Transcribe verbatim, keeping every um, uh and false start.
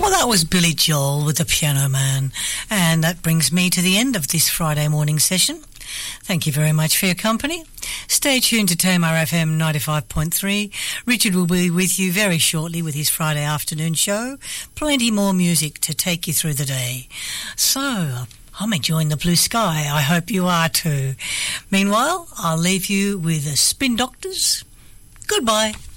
Well, that was Billy Joel with The Piano Man. And that brings me to the end of this Friday morning session. Thank you very much for your company. Stay tuned to Tamar F M ninety-five point three. Richard will be with you very shortly with his Friday afternoon show. Plenty more music to take you through the day. So, I'm enjoying the blue sky. I hope you are too. Meanwhile, I'll leave you with the Spin Doctors. Goodbye.